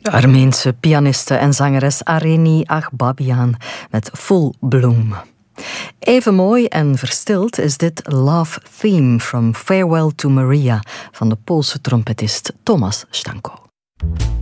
Armeense pianiste en zangeres Areni Achbabian met Full Bloom. Even mooi en verstild is dit Love Theme from Farewell to Maria van de Poolse trompetist Tomasz Stanko.